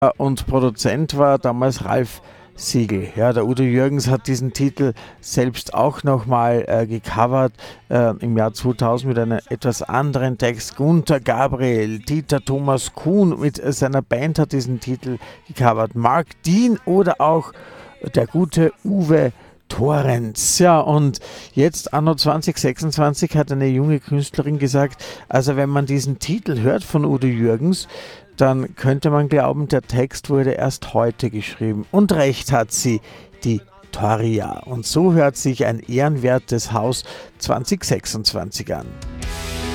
und Produzent war damals Ralf Siegel. Ja, der Udo Jürgens hat diesen Titel selbst auch nochmal gecovert im Jahr 2000 mit einem etwas anderen Text. Gunter Gabriel, Dieter Thomas Kuhn mit seiner Band hat diesen Titel gecovert. Mark Dean oder auch der gute Uwe Torrens. Ja, und jetzt anno 2026 hat eine junge Künstlerin gesagt, also wenn man diesen Titel hört von Udo Jürgens, dann könnte man glauben, der Text wurde erst heute geschrieben. Und recht hat sie, die Toria. Und so hört sich ein ehrenwertes Haus 2026 an.